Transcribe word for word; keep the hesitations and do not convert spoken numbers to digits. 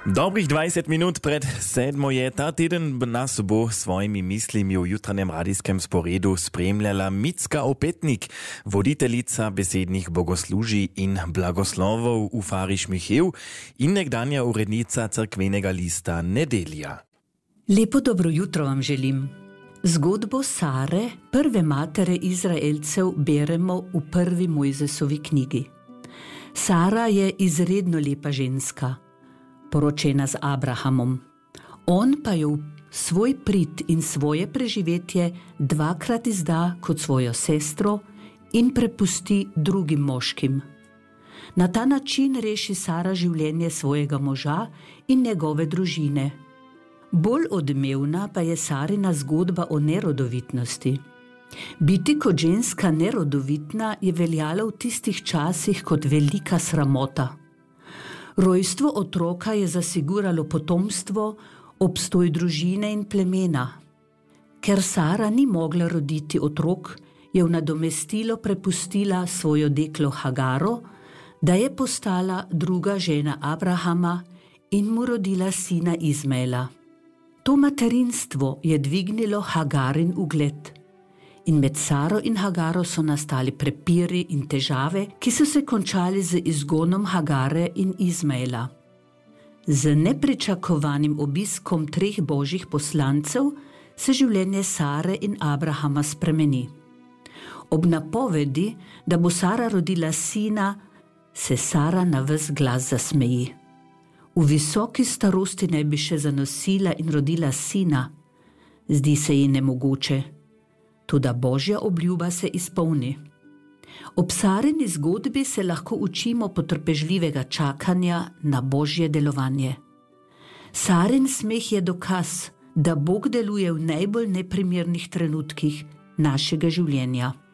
Dobrých dvajset minut pred sedmo je ta teden nas bo svojimi mislimi v jutranjem radijskem sporedu spremljala Micka Opetnik, voditeljica besednih bogoslužij in blagoslovov v Fari Šmichev in nekdanja urednica cerkvenega lista Nedelja. Lepo dobro jutro vam želim. Zgodbo Sare, prve matere Izraelcev, beremo v prvi Mojzesovi knjigi. Sara je izredno lepa ženska, poročena z Abrahamom. On pa jo svoj prid in svoje preživetje dvakrat izda kot svojo sestro in prepusti drugim moškim. Na ta način reši Sara življenje svojega moža in njegove družine. Bolj odmevna pa je Sarina zgodba o nerodovitnosti. Biti kot ženska nerodovitna je veljalo v tistih časih kot velika sramota. Rojstvo otroka je zasiguralo potomstvo, obstoj družine in plemena. Ker Sara ni mogla roditi otrok, je v nadomestilo prepustila svojo deklo Hagaro, da je postala druga žena Abrahama in mu rodila sina Izmaela. To materinstvo je dvignilo Hagarin ugled. In med Saro in Hagaro so nastali prepiri in težave, ki so se končali z izgonom Hagare in Izmaela. Z nepričakovanim obiskom treh božjih poslancev se življenje Sare in Abrahama spremeni. Ob napovedi, da bo Sara rodila sina, se Sara na ves glas zasmeji. V visoki starosti naj bi še zanosila in rodila sina. Zdi se ji nemogoče. Toda božja obljuba se izpolni. Ob Sarini zgodbi se lahko učimo potrpežljivega čakanja na božje delovanje. Sarin smeh je dokaz, da Bog deluje v najbolj neprimernih trenutkih našega življenja.